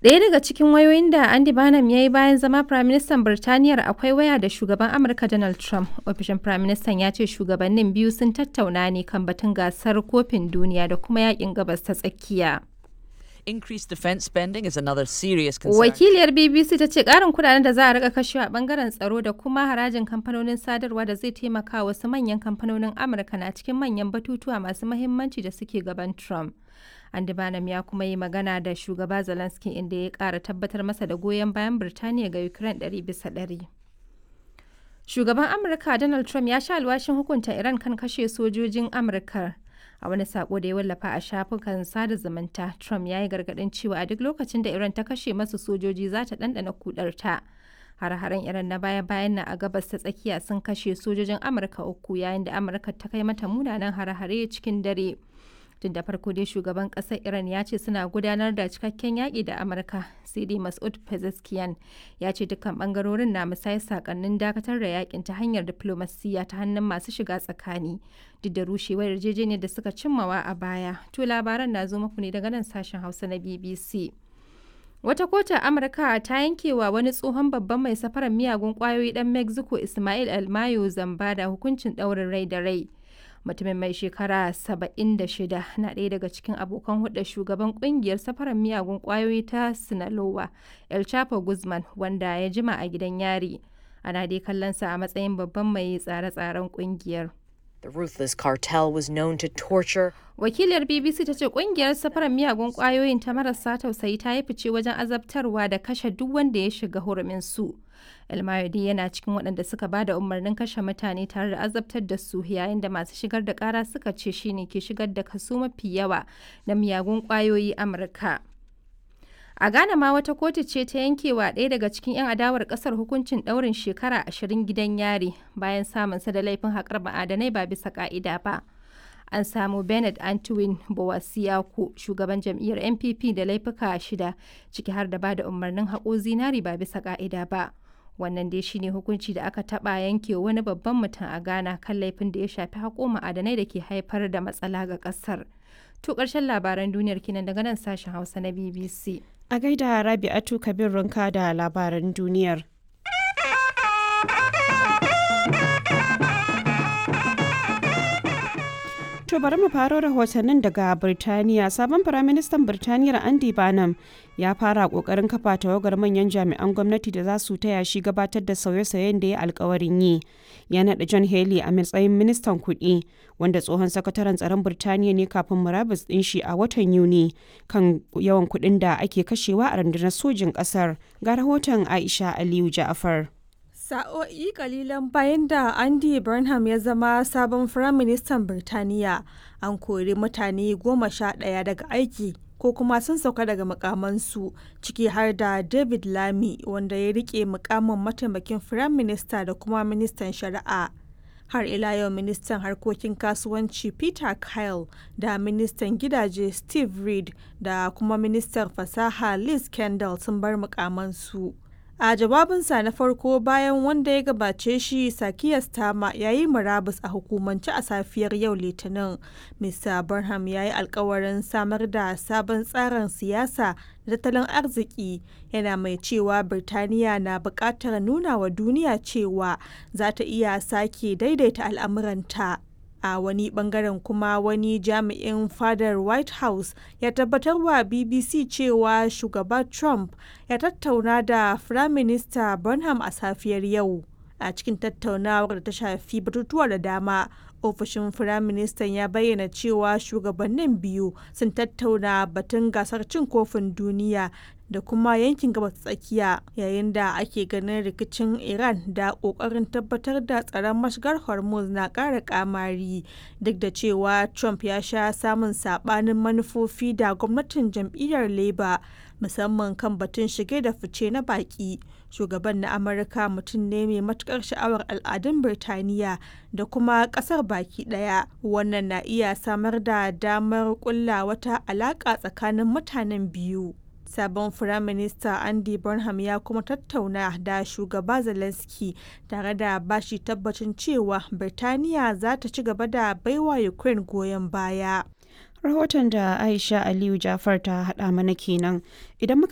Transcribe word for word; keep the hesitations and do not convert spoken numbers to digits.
Ɗaya daga cikin wayoyin da Andy Burnham ya yi bayan zama Firaministan Birtaniyar akwai waya da shugaban Amurka Donald Trump. Ofishin Firaministan ya ce shugabannin biyu sun tattauna ne kan batun gasar kofin duniya da kuma yakin gabas ta tsakiya. Increased defense spending is another serious concern. Wakiliyar B B C ta ce ƙarin kudaden da za a rika kashewa a bangaren tsaro da kuma harajin kamfanonin sadarwa da zai taimaka wasu manyan kamfanonin Amurka na cikin manyan batutuwa masu mahimmanci da suke gaban Trump. Andy Burnham ya kuma yi magana da shugaba Zelensky inda ya ƙara tabbatar masa da goyon bayan Birtaniya ga Ukraine ɗari bisa ɗari. Shugaban Amurka Donald Trump ya sha alwashin hukunta Iran kan kashe sojojin Amurka. A wani sako da ya wallafa a shafukan sada zumunta, Trump ya yi gargaɗin cewa a duk lokacin da Iran ta kashe masu sojoji za ta ɗanɗana kudarta. Hare-haren Iran na baya-bayan na a gabas ta tsakiya sun kashe sojojin Amurka uku yayin da Amurka ta kai mata munanan hare-hare cikin dare. Tun da farko dai shugaban ƙasar Iran ya ce suna gudanar da cikakken yaƙi da Amurka, sai dai Mas'ud Pezeshkian ya ce dukkan ɓangarorin na musayar sakannin dakatar da yaƙin ta hanyar diflomasiyya ta hannun masu shiga tsakani, duk da rushewar yarjejeniyar da suka cimmawa a baya. To labaran na zo muku ne daga nan sashen Hausa na B B C. Wata kotun Amurka ta yankewa wani tsohon babban mai safarar miyagun ƙwayoyi ɗan Mexico Ismael Almayo Zamba da hukuncin ɗaurin rai da rai. Mutumin mai shekara saba'in da shida na ɗaya daga cikin abokan hulɗar shugaban ƙungiyar safarar miyagun ƙwayoyi ta Sinaloa, El Chapo Guzman, wanda ya jima a gidan yari. Ana dai kallonsa a matsayin babban mai tsare-tsaren ƙungiyar. The ruthless cartel was known to torture. Wakiliyar B B C ta ce ƙungiyar safarar miyagun ƙwayoyin ta marasa tausayi ta yi fice wajen azabtarwa da kashe duk wanda ya shiga hurumin su. El Mayodi yana cikin waɗanda suka ba da umarnin kashe mutane tare da azabtar da su yayin da masu shigar da ƙara suka ce shi ne ke shigar da kaso mafi yawa na miyagun ƙwayoyi Amurka. A Ghana ma wata kotu ce ta yankewa ɗaya daga cikin 'yan adawar ƙasar hukuncin ɗaurin shekara ashirin gidan yari bayan samunsa da laifin haƙar ma'adanai ba bisa ƙa'ida ba. An samu Bernard Antwin Bowasiaku, shugaban jam'iyyar N P P da laifuka shida, ciki har da ba da umarnin haƙo zinari ba bisa ƙa'ida ba. Wannan dai shine hukunci da aka taɓa yanke wani babban mutum a Ghana kan laifin da ya shafi haƙo ma'adanai da ke haifar da matsala ga ƙasar. To ƙarshen labaran duniyar kinan daga nan sashen Hausa na B B C. A gaida Rabi'atu Kabir Runka da labaran duniyar. To bari mu faro rahotannin daga Birtaniya. Sabon Firaministan Birtaniyar Andy Burnham ya fara kokarin kafa tawagar manyan jami'an gwamnati da za su taya shi gabatar da sauye-sauyen da ya alkawarin yi. Ya naɗa John Healey a matsayin ministan kuɗi, wanda tsohon sakataren tsaron Birtaniya ne kafin murabus ɗin shi a watan Yuni kan yawan kuɗin da ake kashewa a rundunar sojin ƙasar. Ga rahoton Aisha Aliyu Ja'afar. Sa'o'i kalilan bayan da Andy Burnham ya zama sabon Firaministan Birtaniya, an kori mutane goma sha ɗaya daga aiki ko kuma sun sauka daga mukamansu, ciki har da David Lammy, wanda ya rike mukamin mataimakin Firaminista da kuma ministan shari'a. Har ila yau ministan harkokin kasuwanci Peter Kyle da ministan gidaje Steve Reed da kuma ministan fasaha Liz Kendall sun bar mukamansu. A jawabinsa na farko bayan wanda ya gabace shi Sakiya Starmer ya yi murabus a hukumance a safiyar yau Litinin, Mista Burnham ya yi alkawarin samar da sabon tsarin siyasa da tattalin arziki, yana mai cewa Birtaniya na buƙatar nuna wa duniya cewa za ta iya sake daidaita al'amuranta. A wani bangaren kuma wani jami'in fadar White House ya tabbatar wa B B C cewa shugaba Trump ya tattauna da Firaminista Burnham a safiyar yau. A cikin tattaunawar da ta shafi batutuwa da dama, ofishin Firaministan ya bayyana cewa shugabannin biyu sun tattauna batun gasar cin kofin duniya da kuma yankin gabas tsakiya, yayin da ake ganin rikicin Iran da ƙoƙarin tabbatar da tsaron mashigar Hormuz na ƙara ƙamari, duk da cewa Trump ya sha samun saɓanin manufofi da gwamnatin jam'iyyar Labour, musamman kan batun shige da fice na baƙi. Shugaban na Amurka mutum ne mai matuƙar sha'awar al'adun Birtaniya da kuma ƙasar baki ɗaya. Wannan na iya samar da damar ƙulla wata alaƙa tsakanin mutanen biyu. Sabon Firaminista Andy Burnham ya kuma tattauna da shugaba Zelensky tare da bashi tabbacin cewa Birtaniya za ta ci gaba da baiwa Ukraine goyon baya. Rahoton da Aisha Aliyu Jafar ta haɗa mana kenan. Idan muka